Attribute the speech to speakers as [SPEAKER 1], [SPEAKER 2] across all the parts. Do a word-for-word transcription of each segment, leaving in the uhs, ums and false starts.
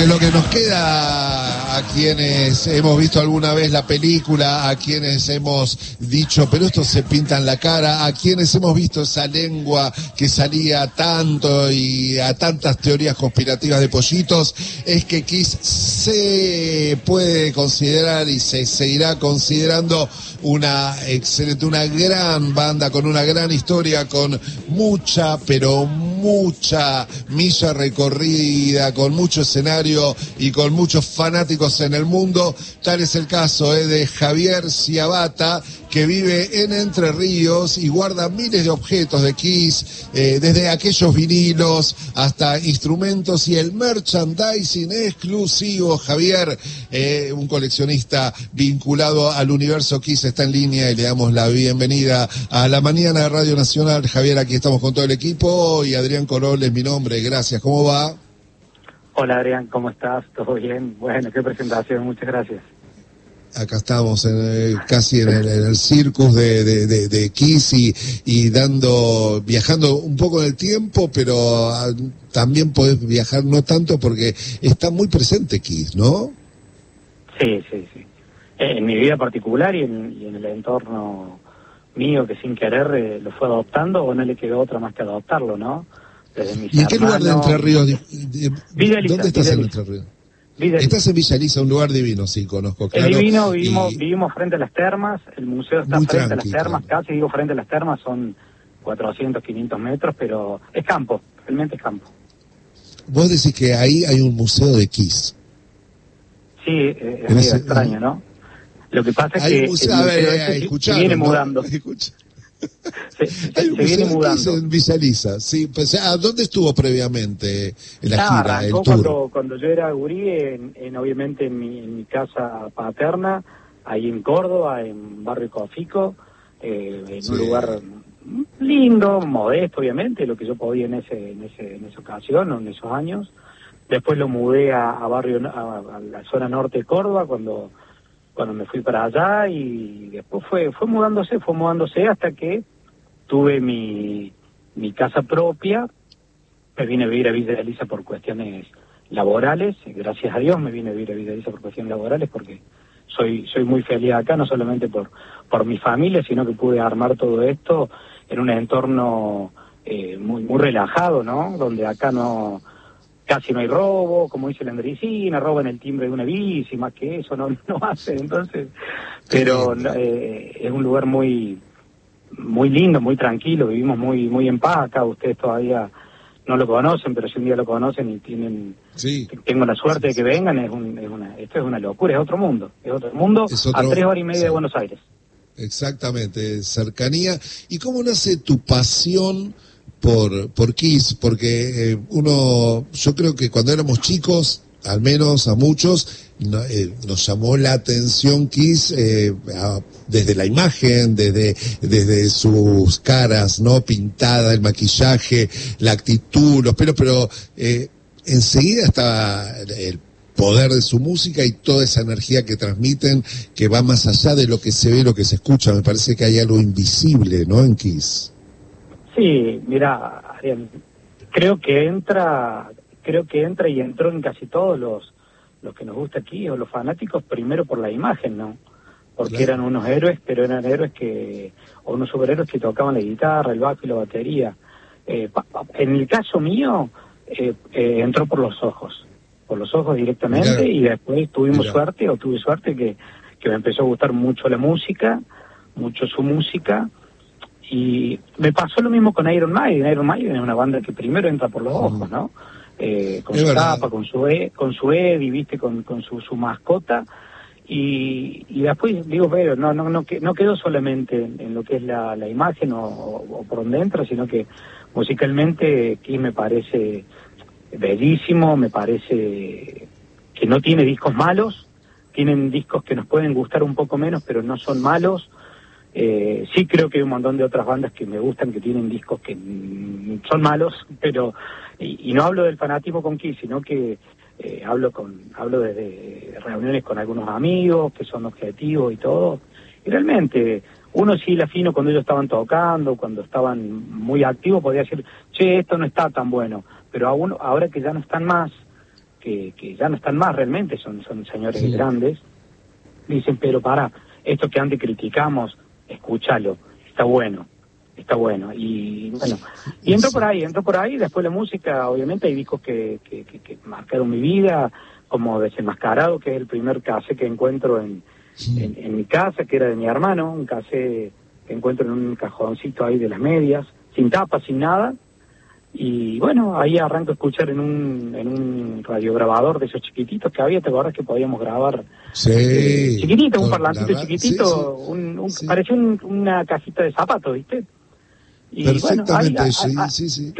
[SPEAKER 1] porque lo que nos queda a quienes hemos visto alguna vez la película, a quienes hemos dicho, pero esto se pinta en la cara, a quienes hemos visto esa lengua que salía tanto y a tantas teorías conspirativas de pollitos, es que Kiss se puede considerar y se seguirá considerando una excelente, una gran banda con una gran historia, con mucha, pero mucha milla recorrida, con mucho escenario y con muchos fanáticos en el mundo. Tal es el caso eh, de Javier Ciabatta, que vive en Entre Ríos y guarda miles de objetos de Kiss, eh, desde aquellos vinilos hasta instrumentos y el merchandising exclusivo. Javier, eh, un coleccionista vinculado al universo Kiss, está en línea y le damos la bienvenida a la mañana de Radio Nacional. Javier, aquí estamos con todo el equipo y Adrián Corol es mi nombre. Gracias, ¿cómo va?
[SPEAKER 2] Hola Adrián, ¿cómo estás? ¿Todo bien? Bueno, qué presentación, muchas gracias.
[SPEAKER 1] Acá estamos en el, casi en el, en el circus de, de, de, de Kiss y, y dando, viajando un poco en el tiempo, pero a, también podés viajar no tanto porque está muy presente Kiss, ¿no?
[SPEAKER 2] Sí, sí, sí. En mi vida particular y en, y en el entorno mío que sin querer eh, lo fue adoptando, o no le quedó otra más que adoptarlo, ¿no? Desde mis
[SPEAKER 1] ¿Y en qué
[SPEAKER 2] hermanos...
[SPEAKER 1] lugar de Entre Ríos? De, de,
[SPEAKER 2] Villa Elisa,
[SPEAKER 1] ¿Dónde estás
[SPEAKER 2] Villa
[SPEAKER 1] en
[SPEAKER 2] Elisa.
[SPEAKER 1] Entre Ríos?
[SPEAKER 2] Villa
[SPEAKER 1] Estás
[SPEAKER 2] Elisa.
[SPEAKER 1] en Villa Elisa, un lugar divino, sí, conozco, claro.
[SPEAKER 2] Es divino, vivimos,
[SPEAKER 1] y...
[SPEAKER 2] vivimos frente a las termas, el museo está
[SPEAKER 1] Muy
[SPEAKER 2] frente
[SPEAKER 1] tranqui,
[SPEAKER 2] a las termas,
[SPEAKER 1] claro.
[SPEAKER 2] casi digo frente a las termas, son cuatrocientos, quinientos metros, pero es campo, realmente es campo.
[SPEAKER 1] Vos decís que ahí hay un museo de Kiss.
[SPEAKER 2] Sí, eh, es
[SPEAKER 1] En
[SPEAKER 2] medio
[SPEAKER 1] ese-
[SPEAKER 2] extraño, ¿no? Lo que pasa es
[SPEAKER 1] Hay
[SPEAKER 2] que
[SPEAKER 1] un museo,
[SPEAKER 2] el
[SPEAKER 1] a ver,
[SPEAKER 2] museo
[SPEAKER 1] eh,
[SPEAKER 2] este se- se
[SPEAKER 1] escucharon,
[SPEAKER 2] viene
[SPEAKER 1] ¿no?
[SPEAKER 2] mudando,
[SPEAKER 1] Escucha.
[SPEAKER 2] se, se-
[SPEAKER 1] Hay un
[SPEAKER 2] se viene
[SPEAKER 1] museo de Kiss
[SPEAKER 2] mudando.
[SPEAKER 1] en Villa Elisa, sí, pues, ¿a dónde estuvo previamente en la
[SPEAKER 2] Ah,
[SPEAKER 1] gira,
[SPEAKER 2] arrancó
[SPEAKER 1] el tour?
[SPEAKER 2] cuando, cuando yo era gurí, en, en, obviamente en mi, en mi casa paterna, ahí en Córdoba, en Barrio Cofico, eh, en
[SPEAKER 1] Sí.
[SPEAKER 2] un lugar lindo, modesto obviamente, lo que yo podía en ese en ese en esa ocasión, en esos años. Después lo mudé a, a barrio a, a la zona norte de Córdoba cuando cuando me fui para allá, y después fue fue mudándose, fue mudándose hasta que tuve mi mi casa propia. Me vine a vivir a Villa Elisa por cuestiones laborales, y gracias a Dios me vine a vivir a Villa Elisa por cuestiones laborales, porque soy soy muy feliz acá, no solamente por por mi familia, sino que pude armar todo esto en un entorno eh, muy muy relajado, ¿no? Donde acá no casi no hay robo, como dice la Andricina, roban el timbre de una bici, más que eso no no hacen, entonces, pero eh, es un lugar muy muy lindo, muy tranquilo, vivimos muy muy en paz acá. Ustedes todavía no lo conocen, pero si un día lo conocen y tienen,
[SPEAKER 1] Sí.
[SPEAKER 2] tengo la suerte de que vengan, es, un, es una, esto es una locura, es otro mundo, es otro mundo,
[SPEAKER 1] Es otro-
[SPEAKER 2] a tres horas y media
[SPEAKER 1] sí.
[SPEAKER 2] de Buenos Aires.
[SPEAKER 1] Exactamente, cercanía. ¿Y cómo nace tu pasión por, por Kiss? Porque eh, uno, yo creo que cuando éramos chicos, al menos a muchos, no, eh, nos llamó la atención Kiss eh, a- desde la imagen, desde, desde sus caras, ¿no? Pintada, el maquillaje, la actitud, los pelos, pero eh, enseguida estaba el poder de su música y toda esa energía que transmiten, que va más allá de lo que se ve, lo que se escucha. Me parece que hay algo invisible, ¿no? En Kiss.
[SPEAKER 2] Sí, mira, Ariel, creo que entra, creo que entra y entró en casi todos los, los que nos gusta aquí, o los fanáticos, primero por la imagen, ¿no? Porque
[SPEAKER 1] Claro.
[SPEAKER 2] eran unos héroes, pero eran héroes que, o unos superhéroes que tocaban la guitarra, el bajo y la batería. Eh, pa- pa- en el caso mío, eh, eh, entró por los ojos, por los ojos directamente.
[SPEAKER 1] Mirá.
[SPEAKER 2] Y después tuvimos
[SPEAKER 1] Mirá.
[SPEAKER 2] suerte, o tuve suerte, que, que me empezó a gustar mucho la música, mucho su música. Y me pasó lo mismo con Iron Maiden. Iron Maiden es una banda que primero entra por los ojos, ¿no? Eh, con
[SPEAKER 1] Es
[SPEAKER 2] su
[SPEAKER 1] verdad.
[SPEAKER 2] tapa, con su e- con su Eddie, viste, con, con su, su mascota. Y, y después digo, pero no no no, que- no quedó solamente en, en lo que es la, la imagen o, o- o por donde entra, sino que musicalmente Kiss me parece bellísimo, me parece que no tiene discos malos, tienen discos que nos pueden gustar un poco menos, pero no son malos. Eh, sí creo que hay un montón de otras bandas que me gustan, que tienen discos que mm, son malos, pero y, y no hablo del fanatismo con Kiss, sino que eh, hablo con hablo desde reuniones con algunos amigos que son objetivos y todo. Y realmente uno sí la afino cuando ellos estaban tocando, cuando estaban muy activos, podía decir, che, esto no está tan bueno, pero a uno, ahora que ya no están más, que, que ya no están más realmente, son, son señores
[SPEAKER 1] Sí.
[SPEAKER 2] grandes, dicen, pero pará, esto que antes criticamos, escúchalo, está bueno, está bueno. Y bueno, y entró por ahí, entró por ahí, después la música, obviamente hay discos que, que, que, que marcaron mi vida, como Desenmascarado, que es el primer cassette que encuentro en, en, en mi casa, que era de mi hermano, un cassette que encuentro en un cajoncito ahí de las medias, sin tapa, sin nada. Y bueno, ahí arranco a escuchar en un en un radiograbador de esos chiquititos que había, ¿te acuerdas que podíamos grabar?
[SPEAKER 1] Sí.
[SPEAKER 2] Eh, chiquitito, un
[SPEAKER 1] Con
[SPEAKER 2] parlantito
[SPEAKER 1] la ra-
[SPEAKER 2] chiquitito,
[SPEAKER 1] sí, sí,
[SPEAKER 2] un, un
[SPEAKER 1] sí.
[SPEAKER 2] parecía un- una cajita de zapatos, ¿viste? Y bueno, ahí,
[SPEAKER 1] Perfectamente,
[SPEAKER 2] a-
[SPEAKER 1] sí,
[SPEAKER 2] a- a-
[SPEAKER 1] sí, sí.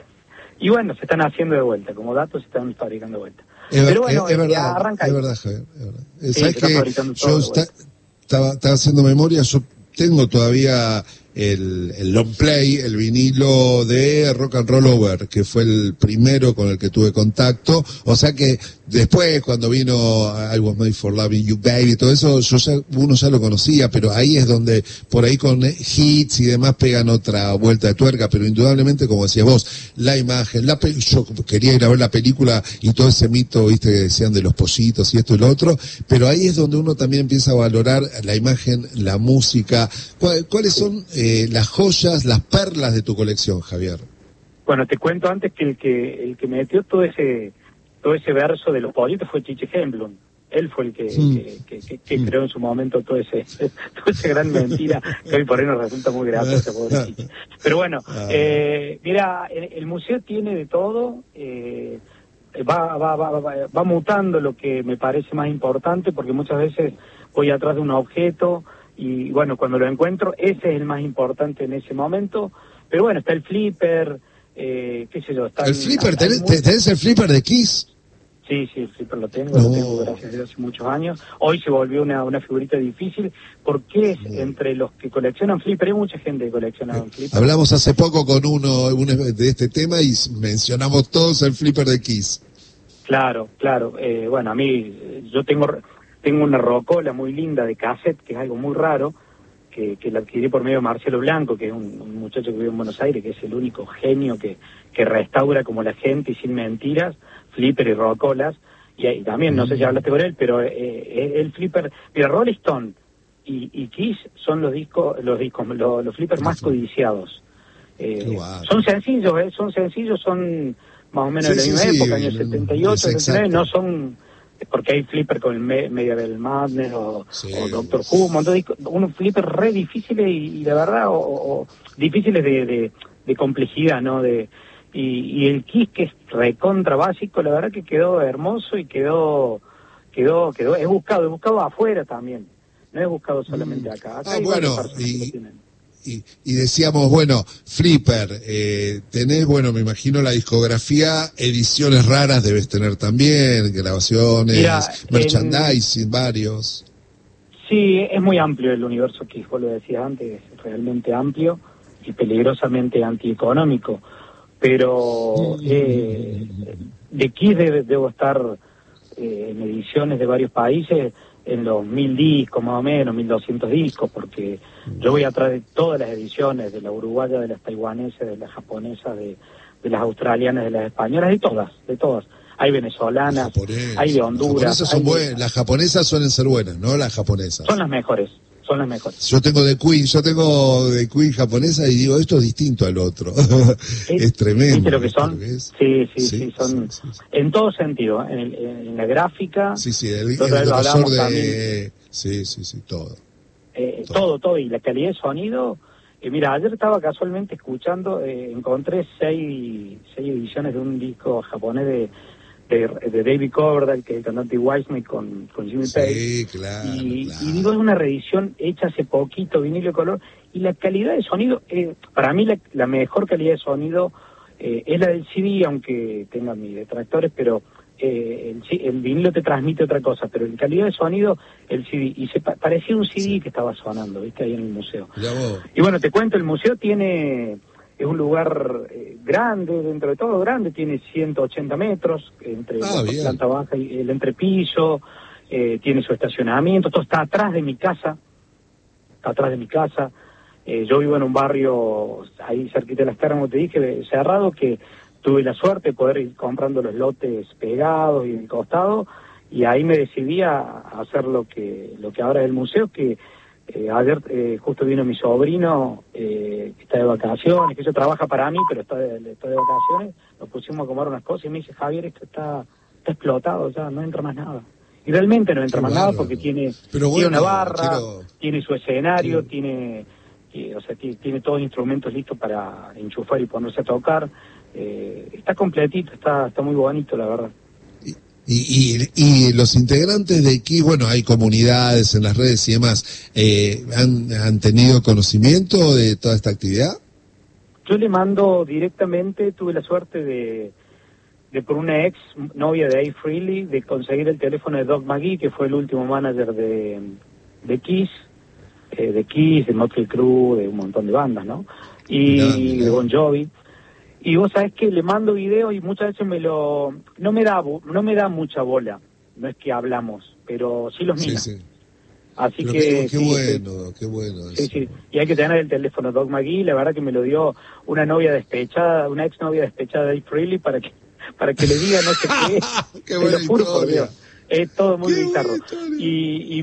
[SPEAKER 2] y bueno, se están haciendo de vuelta, como datos se están fabricando de vuelta.
[SPEAKER 1] Es, ver-
[SPEAKER 2] Pero
[SPEAKER 1] es,
[SPEAKER 2] bueno,
[SPEAKER 1] es
[SPEAKER 2] eh,
[SPEAKER 1] verdad,
[SPEAKER 2] arranca
[SPEAKER 1] es
[SPEAKER 2] ahí.
[SPEAKER 1] verdad, Javier, es verdad. Eh,
[SPEAKER 2] Sí, se
[SPEAKER 1] ¿Sabes
[SPEAKER 2] está
[SPEAKER 1] que
[SPEAKER 2] fabricando
[SPEAKER 1] yo
[SPEAKER 2] todo de
[SPEAKER 1] esta-
[SPEAKER 2] vuelta.
[SPEAKER 1] estaba, estaba haciendo memoria, yo tengo todavía el, el long play, el vinilo de Rock and Roll Over, que fue el primero con el que tuve contacto, o sea que después cuando vino I Was Made for Loving You Baby, todo eso, yo ya, uno ya lo conocía, pero ahí es donde, por ahí con hits y demás pegan otra vuelta de tuerca, pero indudablemente, como decías vos, la imagen, la pe- yo quería ir a ver la película y todo ese mito, viste, que decían de los pollitos y esto y lo otro, pero ahí es donde uno también empieza a valorar la imagen, la música. ¿Cuál- ¿Cuáles son eh, las joyas, las perlas de tu colección, Javier?
[SPEAKER 2] Bueno, te cuento antes que el que el que metió todo ese todo ese verso de los pollitos fue Chiche Hemblum. Él fue el que,
[SPEAKER 1] Mm.
[SPEAKER 2] que, que, que, que
[SPEAKER 1] Mm.
[SPEAKER 2] creó en su momento todo ese toda esa gran mentira que hoy por hoy nos resulta muy graciosa, pobre Chiche. Pero bueno,
[SPEAKER 1] Ah.
[SPEAKER 2] eh, mira, el, el museo tiene de todo, eh, va, va, va, va, va mutando lo que me parece más importante, porque muchas veces voy atrás de un objeto y bueno, cuando lo encuentro, ese es el más importante en ese momento. Pero bueno, está el flipper, eh, qué sé yo. Están,
[SPEAKER 1] ¿El flipper?
[SPEAKER 2] hay
[SPEAKER 1] ¿Tenés,
[SPEAKER 2] muy-
[SPEAKER 1] tenés el flipper de Kiss?
[SPEAKER 2] Sí, sí, el flipper lo tengo,
[SPEAKER 1] No.
[SPEAKER 2] lo tengo gracias a Dios hace muchos años. Hoy se volvió una, una figurita difícil porque es
[SPEAKER 1] No.
[SPEAKER 2] entre los que coleccionan flipper, hay mucha gente que colecciona flipper.
[SPEAKER 1] Hablamos hace poco con uno uno de este tema y mencionamos todos el flipper de Kiss.
[SPEAKER 2] Claro, claro. Eh, bueno, a mí, eh, yo tengo tengo una rocola muy linda de cassette, que es algo muy raro, que, que la adquirí por medio de Marcelo Blanco, que es un, un muchacho que vive en Buenos Aires, que es el único genio que, que restaura como la gente y sin mentiras, flipper y rocolas. Y, ahí también, no sé si hablaste con él, pero eh, el flipper, mira, Rolling Stone y, y Kiss son los discos, los discos, los, los flippers más codiciados. Eh,
[SPEAKER 1] Qué guapo.
[SPEAKER 2] son sencillos, eh, son sencillos, son más o menos
[SPEAKER 1] Sí,
[SPEAKER 2] de la
[SPEAKER 1] sí,
[SPEAKER 2] misma
[SPEAKER 1] sí,
[SPEAKER 2] época, años
[SPEAKER 1] mm,
[SPEAKER 2] setenta y ocho,
[SPEAKER 1] es
[SPEAKER 2] setenta y nueve,
[SPEAKER 1] exacto.
[SPEAKER 2] no son, porque hay flipper con el me, Medieval Madness o,
[SPEAKER 1] Sí,
[SPEAKER 2] o Doctor Who, un montón de discos, unos flippers re difíciles y, y de verdad, o, o difíciles de, de, de complejidad, ¿no? De y, y el Kiss, que es recontra básico, la verdad que quedó hermoso y quedó, quedó, quedó, es buscado, es buscado afuera también, no es buscado solamente acá, acá
[SPEAKER 1] Ah,
[SPEAKER 2] hay
[SPEAKER 1] bueno,
[SPEAKER 2] varias personas que lo
[SPEAKER 1] y,
[SPEAKER 2] tienen.
[SPEAKER 1] y, y decíamos, bueno, flipper, eh, tenés, bueno, me imagino la discografía, ediciones raras debes tener también, grabaciones,
[SPEAKER 2] Mira,
[SPEAKER 1] merchandising, varios.
[SPEAKER 2] Sí, es muy amplio el universo Kiss, vos lo decías antes, es realmente amplio y peligrosamente antieconómico, pero eh, de Kiss de- debo estar eh, en ediciones de varios países en los mil discos más o menos, mil doscientos discos, porque yo voy atrás de todas las ediciones, de la uruguaya, de las taiwanesas, de las japonesas, de, de las australianas, de las españolas, de todas, de todas. Hay venezolanas,
[SPEAKER 1] Japonés.
[SPEAKER 2] hay de
[SPEAKER 1] Las
[SPEAKER 2] Honduras,
[SPEAKER 1] japonesas son
[SPEAKER 2] hay de-
[SPEAKER 1] buenas, las japonesas suelen ser buenas, ¿no? Las japonesas.
[SPEAKER 2] son las mejores, son las mejores.
[SPEAKER 1] Yo tengo de Queen, yo tengo de Queen japonesa y digo, esto es distinto al otro. Es tremendo.
[SPEAKER 2] ¿Viste lo que
[SPEAKER 1] ¿viste
[SPEAKER 2] son?
[SPEAKER 1] lo que es?
[SPEAKER 2] Sí, sí,
[SPEAKER 1] Sí,
[SPEAKER 2] sí, son
[SPEAKER 1] sí, sí, sí.
[SPEAKER 2] en todo sentido, en, el- en la gráfica,
[SPEAKER 1] Sí, sí, el, el
[SPEAKER 2] Nosotros lo
[SPEAKER 1] grosor
[SPEAKER 2] hablamos
[SPEAKER 1] de...
[SPEAKER 2] también.
[SPEAKER 1] Sí, sí, sí, todo.
[SPEAKER 2] eh,
[SPEAKER 1] todo.
[SPEAKER 2] todo, todo, y la calidad de sonido. Eh, mira, ayer estaba casualmente escuchando, eh, encontré seis, seis ediciones de un disco japonés de, de, de David Coverdale, que es el cantante Whitesnake con, con Jimmy Page.
[SPEAKER 1] Sí, claro,
[SPEAKER 2] Y,
[SPEAKER 1] claro.
[SPEAKER 2] y digo, es una reedición hecha hace poquito, vinilo de color, y la calidad de sonido, eh, para mí la, la mejor calidad de sonido eh, es la del C D, aunque tenga mis detractores, pero eh, el, C- el vinilo te transmite otra cosa, pero en calidad de sonido, el C D, y se pa- parecía un C D
[SPEAKER 1] Sí.
[SPEAKER 2] que estaba sonando, viste, ahí en el museo.
[SPEAKER 1] Mirá vos.
[SPEAKER 2] Y bueno, te cuento, el museo tiene, es un lugar eh, grande, dentro de todo grande, tiene ciento ochenta metros, entre
[SPEAKER 1] Ah,
[SPEAKER 2] la
[SPEAKER 1] bien.
[SPEAKER 2] planta baja y el entrepiso, eh, tiene su estacionamiento, todo está atrás de mi casa, está atrás de mi casa. Eh, yo vivo en un barrio ahí cerquita de las Termas, como te dije, cerrado, que tuve la suerte de poder ir comprando los lotes pegados y en el costado, y ahí me decidí a hacer lo que lo que ahora es el museo, que eh, ayer eh, justo vino mi sobrino, eh, que está de vacaciones, que eso trabaja para mí, pero está de, está de vacaciones, nos pusimos a comer unas cosas y me dice, Javier, esto está, está explotado ya, no entra más nada. Y realmente no entra
[SPEAKER 1] Qué
[SPEAKER 2] más
[SPEAKER 1] bárbaro.
[SPEAKER 2] nada porque tiene,
[SPEAKER 1] Pero
[SPEAKER 2] tiene
[SPEAKER 1] bueno,
[SPEAKER 2] una barra,
[SPEAKER 1] quiero...
[SPEAKER 2] tiene su escenario,
[SPEAKER 1] Sí.
[SPEAKER 2] tiene, tiene, o sea, tiene, tiene todos los instrumentos listos para enchufar y ponerse a tocar. Eh, está completito, está, está muy bonito, la verdad.
[SPEAKER 1] Y, y, y los integrantes de aquí, bueno, hay comunidades en las redes y demás, eh, ¿han, ¿han tenido conocimiento de toda esta actividad?
[SPEAKER 2] Yo le mando directamente, tuve la suerte de, de por una ex novia de Ace Frehley, de conseguir el teléfono de Doug McGhee, que fue el último manager de, de Kiss, eh, de Kiss, de Motley Crue, de un montón de bandas, ¿no? Y
[SPEAKER 1] Mirá, mirá.
[SPEAKER 2] de Bon Jovi. Y vos sabés que le mando videos y muchas veces me lo... No me da no me da mucha bola, no es que hablamos, pero sí los mira.
[SPEAKER 1] Sí, sí.
[SPEAKER 2] Así
[SPEAKER 1] Pero
[SPEAKER 2] que...
[SPEAKER 1] qué, qué
[SPEAKER 2] sí,
[SPEAKER 1] bueno, qué bueno
[SPEAKER 2] sí,
[SPEAKER 1] eso.
[SPEAKER 2] sí. Y hay que tener el teléfono Doug McGhee, la verdad que me lo dio una novia despechada, una ex novia despechada de Ace Frehley para que, para que le diga no sé qué.
[SPEAKER 1] Qué
[SPEAKER 2] Te
[SPEAKER 1] buena
[SPEAKER 2] lo juro por
[SPEAKER 1] historia.
[SPEAKER 2] Dios. Es todo muy
[SPEAKER 1] Qué
[SPEAKER 2] bizarro.
[SPEAKER 1] buena historia.
[SPEAKER 2] Y, y